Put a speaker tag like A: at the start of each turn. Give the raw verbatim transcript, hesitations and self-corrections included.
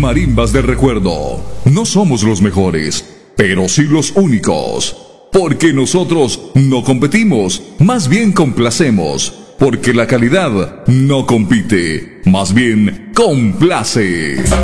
A: Marimbas del Recuerdo. No somos los mejores, pero sí los únicos. Porque nosotros no competimos, más bien complacemos. Porque la calidad no compite, más bien complace.